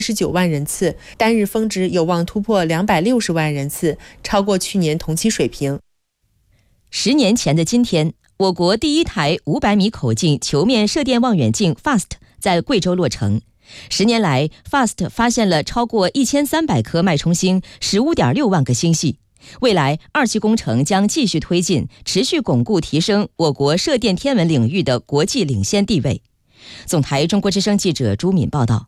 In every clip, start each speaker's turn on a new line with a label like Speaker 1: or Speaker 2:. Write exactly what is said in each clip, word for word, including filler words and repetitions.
Speaker 1: 十九万人次，单日峰值有望突破两百六十万人次，超过去年同期水平。
Speaker 2: 十年前的今天，我国第一台五百米口径球面射电望远镜 FAST 在贵州落成。十年来 ，FAST 发现了超过一千三百颗脉冲星，十五点六万个星系。未来二期工程将继续推进，持续巩固提升我国射电天文领域的国际领先地位。总台中国之声记者朱敏报道。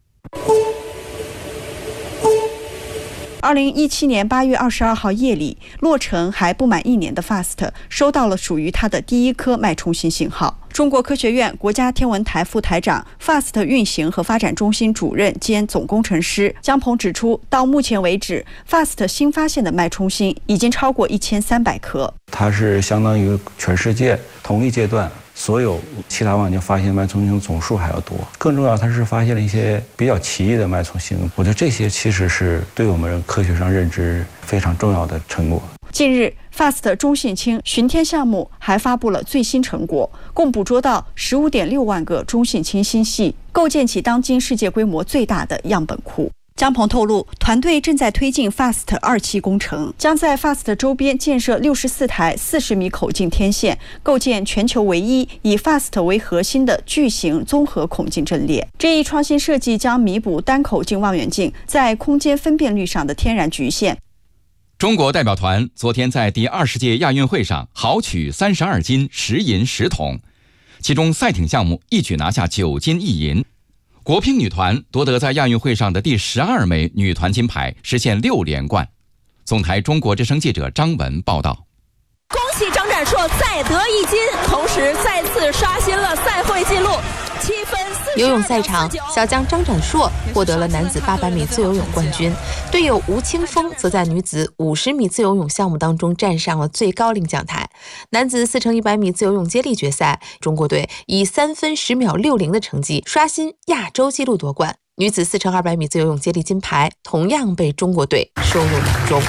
Speaker 3: 二零一七年八月二十二号夜里，落成还不满一年的 FAST 收到了属于它的第一颗脉冲星信号。中国科学院国家天文台副台长、FAST 运行和发展中心主任兼总工程师姜鹏指出，到目前为止 ，FAST 新发现的脉冲星已经超过一千三百颗。
Speaker 4: 它是相当于全世界同一阶段所有其他望远镜发现脉冲星总数还要多。更重要，它是发现了一些比较奇异的脉冲星。我觉得这些其实是对我们科学上认知非常重要的成果。
Speaker 3: 近日 ，FAST 中性氢巡天项目还发布了最新成果，共捕捉到 十五点六万个中性氢星系，构建起当今世界规模最大的样本库。姜鹏透露，团队正在推进 FAST 二期工程，将在 FAST 周边建设六十四台四十米口径天线，构建全球唯一以 FAST 为核心的巨型综合孔径阵列。这一创新设计将弥补单口径望远镜在空间分辨率上的天然局限。
Speaker 5: 中国代表团昨天在第二十届亚运会上豪取三十二金十银十铜，其中赛艇项目一举拿下九金一银。国乒女团夺得在亚运会上的第十二枚女团金牌，实现六连冠。总台中国之声记者张文报道。
Speaker 6: 恭喜张展硕再得一金，同时再次刷新了赛会纪录。七分
Speaker 7: 游泳赛场，小将张展硕获得了男子八百米自由泳冠军，队友吴青峰则在女子五十米自由泳项目当中站上了最高领奖台。男子四乘一百米自由泳接力决赛，中国队以三分十秒六零的成绩刷新亚洲纪录夺冠。女子四乘二百米自由泳接力金牌同样被中国队收入囊中。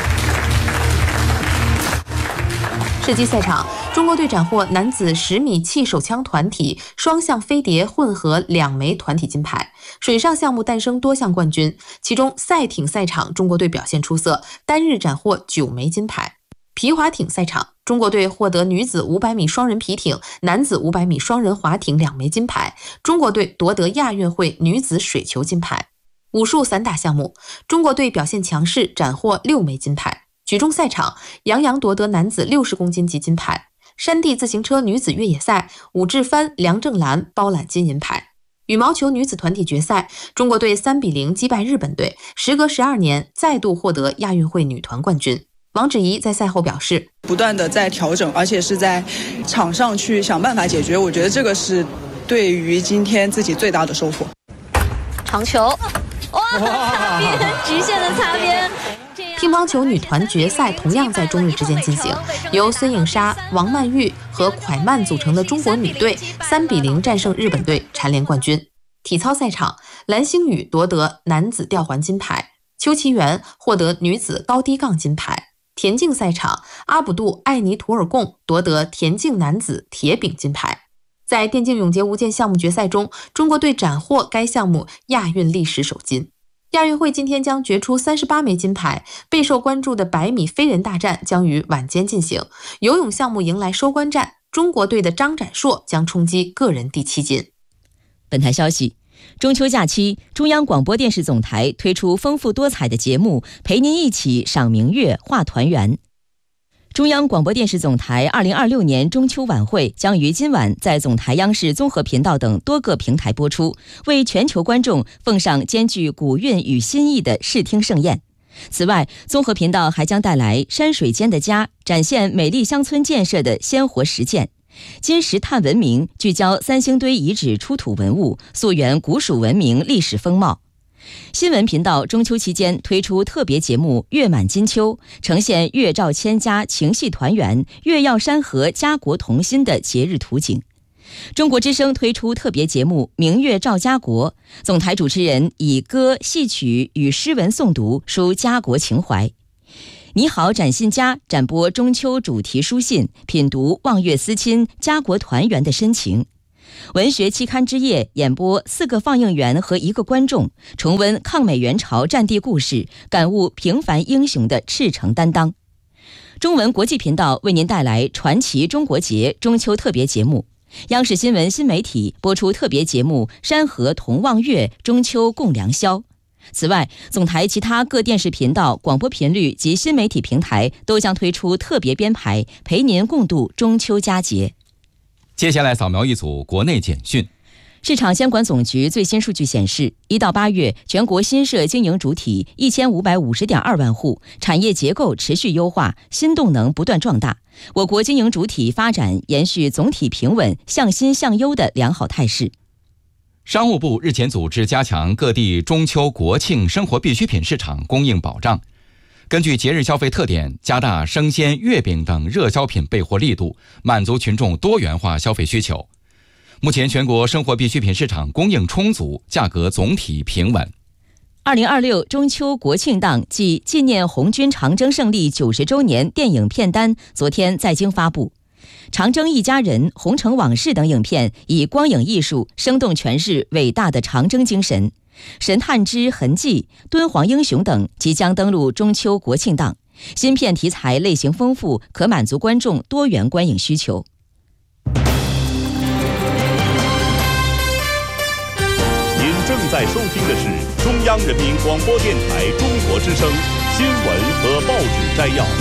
Speaker 7: 射击赛场，中国队斩获男子十米气手枪团体、双向飞碟混合两枚团体金牌。水上项目诞生多项冠军，其中赛艇赛场中国队表现出色，单日斩获九枚金牌。皮划艇赛场，中国队获得女子五百米双人皮艇、男子五百米双人划艇两枚金牌，中国队夺得亚运会女子水球金牌。武术散打项目，中国队表现强势，斩获六枚金牌。举重赛场，杨洋夺得男子六十公斤级金牌。山地自行车女子越野赛，武志帆、梁正兰包揽金银牌。羽毛球女子团体决赛，中国队三比零击败日本队，时隔十二年再度获得亚运会女团冠军。王芷怡在赛后表示，
Speaker 8: 不断的在调整，而且是在场上去想办法解决，我觉得这个是对于今天自己最大的收获。
Speaker 6: 长球，哇，擦边，直线的擦边。
Speaker 7: 乒乓球女团决赛同样在中日之间进行，由孙颖莎、王曼玉和蒯曼组成的中国女队三比零战胜日本队，蝉联冠军。体操赛场，蓝星宇夺得男子吊环金牌，邱其元获得女子高低杠金牌。田径赛场，阿卜杜艾尼图尔贡夺得田径男子铁饼金牌。在电竞永劫无间项目决赛中，中国队斩获该项目亚运历史首金。亚运会今天将决出三十八枚金牌，备受关注的百米飞人大战将于晚间进行。游泳项目迎来收官战，中国队的张展硕将冲击个人第七金。
Speaker 2: 本台消息，中秋假期，中央广播电视总台推出丰富多彩的节目，陪您一起赏明月、话团圆。中央广播电视总台二零二六年中秋晚会将于今晚在总台央视综合频道等多个平台播出，为全球观众奉上兼具古韵与新意的视听盛宴。此外，综合频道还将带来山水间的家，展现美丽乡村建设的鲜活实践；金石探文明，聚焦三星堆遗址出土文物，溯源古蜀文明历史风貌。新闻频道中秋期间推出特别节目《月满金秋》，呈现月照千家情系团圆、月耀山河家国同心的节日图景。中国之声推出特别节目《明月照家国》，总台主持人以歌、戏曲与诗文诵读，抒家国情怀。你好展信家展播中秋主题书信，品读望月思亲、家国团圆的深情。 文学期刊之夜演播四个放映员和一个观众，重温抗美援朝战地故事，感悟平凡英雄的赤诚担当。中文国际频道为您带来传奇中国节中秋特别节目，央视新闻新媒体播出特别节目《山河同望月，中秋共良宵》。此外，总台其他各电视频道、广播频率及新媒体平台都将推出特别编排，陪您共度中秋佳节。
Speaker 5: 接下来扫描一组国内简讯。
Speaker 2: 市场监管总局最新数据显示，一到八月，全国新设经营主体一千五百五十点二万户，产业结构持续优化，新动能不断壮大。我国经营主体发展延续总体平稳、向新向优的良好态势。
Speaker 5: 商务部日前组织加强各地中秋国庆生活必需品市场供应保障，根据节日消费特点，加大生鲜、月饼等热销品备货力度，满足群众多元化消费需求。目前全国生活必需品市场供应充足，价格总体平稳。
Speaker 2: 二零二六中秋国庆档暨纪念红军长征胜利九十周年电影片单昨天在京发布。长征一家人、红城往事等影片以光影艺术生动诠释伟大的长征精神。神探之痕迹、敦煌英雄等即将登陆中秋国庆档，新片题材类型丰富，可满足观众多元观影需求。
Speaker 9: 您正在收听的是中央人民广播电台中国之声新闻和报纸摘要。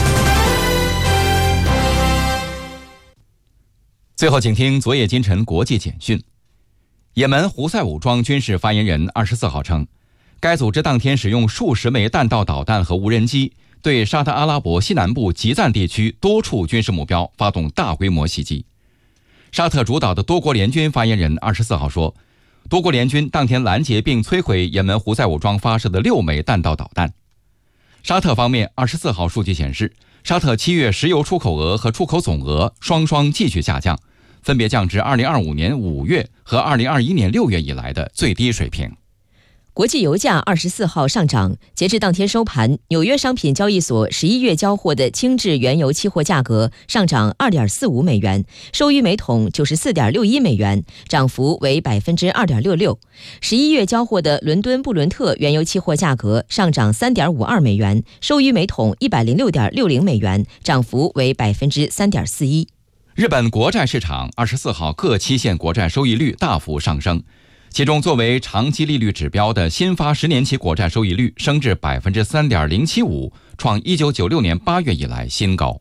Speaker 5: 最后，请听昨夜今晨国际简讯。也门胡塞武装军事发言人二十四号称，该组织当天使用数十枚弹道导弹和无人机，对沙特阿拉伯西南部吉赞地区多处军事目标发动大规模袭击。沙特主导的多国联军发言人二十四号说，多国联军当天拦截并摧毁也门胡塞武装发射的六枚弹道导弹。沙特方面二十四号数据显示，沙特七月石油出口额和出口总额双双继续下降，分别降至二零二五年五月和二零二一年六月以来的最低水平。
Speaker 2: 国际油价二十四号上涨，截至当天收盘，纽约商品交易所十一月交货的轻质原油期货价格上涨 二点四五美元，收于每桶 九十四点六一美元，涨幅为 百分之二点六六。十一月交货的伦敦布伦特原油期货价格上涨 三点五二美元，收于每桶 一百零六点六零美元，涨幅为 百分之三点四一。
Speaker 5: 日本国债市场二十四号各期限国债收益率大幅上升，其中作为长期利率指标的新发十年期国债收益率升至 百分之三点零七五， 创一九九六年八月以来新高。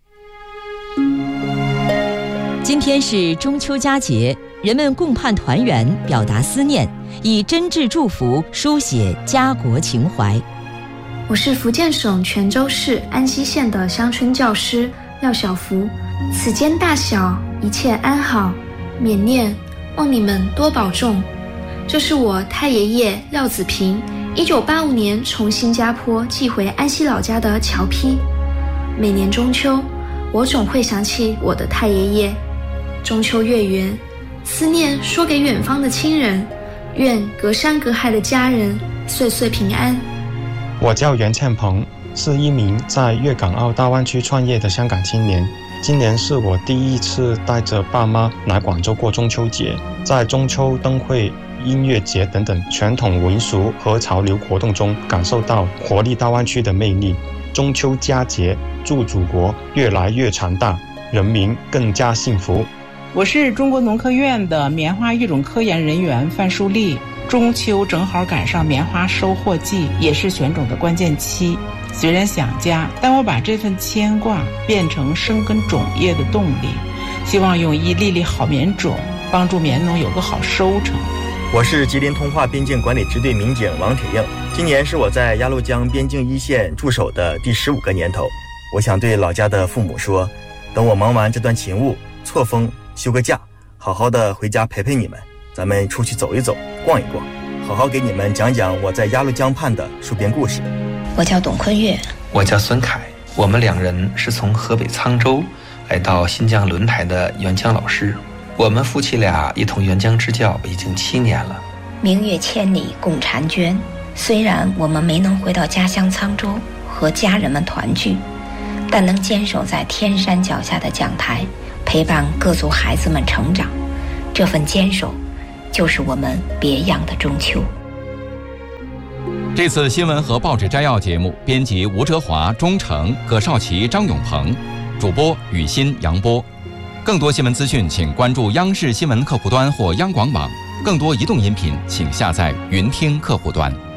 Speaker 2: 今天是中秋佳节，人们共盼团圆，表达思念，以真挚祝福书写家国情怀。
Speaker 10: 我是福建省泉州市安溪县的乡村教师廖小福，此间大小一切安好，缅念，望你们多保重。这是我太爷爷廖子平一九八五年从新加坡寄回安溪老家的侨批。每年中秋，我总会想起我的太爷爷。中秋月圆，思念说给远方的亲人，愿隔山隔海的家人岁岁平安。
Speaker 11: 我叫袁倩鹏，是一名在粤港澳大湾区创业的香港青年。今年是我第一次带着爸妈来广州过中秋节，在中秋灯会、音乐节等等传统民俗和潮流活动中，感受到活力大湾区的魅力。中秋佳节，祝祖国越来越强大，人民更加幸福。
Speaker 12: 我是中国农科院的棉花育种科研人员范淑丽。中秋正好赶上棉花收获季，也是选种的关键期。虽然想家，但我把这份牵挂变成生根种业的动力，希望用一粒粒好棉种帮助棉农有个好收成。
Speaker 13: 我是吉林通化边境管理支队民警王铁映，今年是我在鸭绿江边境一线驻守的第十五个年头。我想对老家的父母说，等我忙完这段勤务，错峰休个假，好好的回家陪陪你们，咱们出去走一走，逛一逛，好好给你们讲讲我在鸭绿江畔的戍边故事。
Speaker 14: 我叫董坤月，
Speaker 15: 我叫孙凯，我们两人是从河北沧州来到新疆轮台的援疆老师，我们夫妻俩一同援疆支教已经七年了。
Speaker 14: 明月千里共婵娟，虽然我们没能回到家乡沧州和家人们团聚，但能坚守在天山脚下的讲台，陪伴各族孩子们成长， 这份坚守，就是我们别样的中秋。
Speaker 5: 这次新闻和报纸摘要节目，编辑吴哲华、钟诚、葛少奇、张永鹏，主播雨欣、杨波。更多新闻资讯，请关注央视新闻客户端或央广网。更多移动音频，请下载云听客户端。